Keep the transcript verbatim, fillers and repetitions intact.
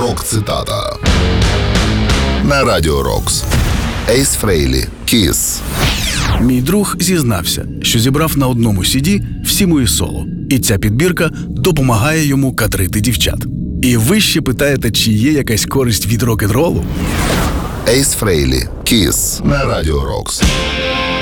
Рок-цитата на Радіо Рокс. Ейс Фрейлі «Kiss». Мій друг зізнався, що зібрав на одному сі-ді всі мої соло. І ця підбірка допомагає йому кадрити дівчат. І ви ще питаєте, чи є якась користь від рок-н-ролу? Ейс Фрейлі «Kiss» на Радіо Рокс.